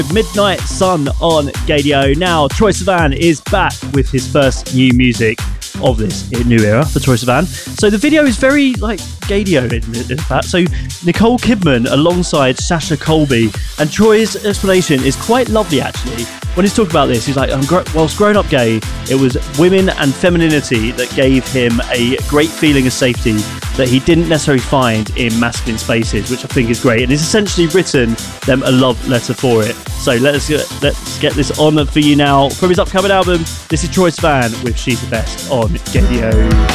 Midnight Sun on Gadio. Now, Troye Sivan is back with his first new music of this new era for Troye Sivan. So the video is very like Gadio in fact. So Nicole Kidman alongside Sasha Colby, and Troy's explanation is quite lovely actually. When he's talking about this, he's like, whilst growing up gay, it was women and femininity that gave him a great feeling of safety that he didn't necessarily find in masculine spaces, which I think is great. And he's essentially written them a love letter for it. So let's get this on for you now. From his upcoming album, this is Troye Sivan with She's the Best on Gadio.